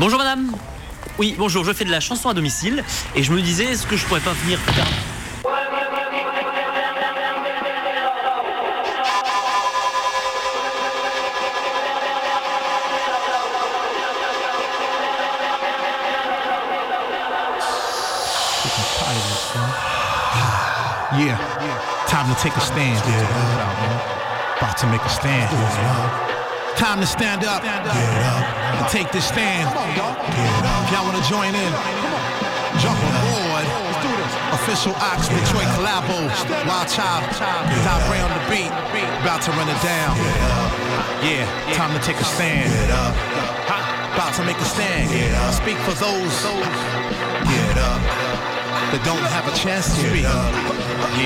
Bonjour madame. Oui, bonjour, je fais de la chanson à domicile et je me disais, est-ce que je pourrais pas venir faire... Yeah, time to take a stand. About to make a stand. Time to stand up and take this stand. If y'all wanna join in, jump aboard. Official Ox, Detroit collabo. Wild Child, Dot Ray on the beat. About to run it down. Yeah, time to take a stand. About to make a stand. Speak for those that don't have a chance to speak.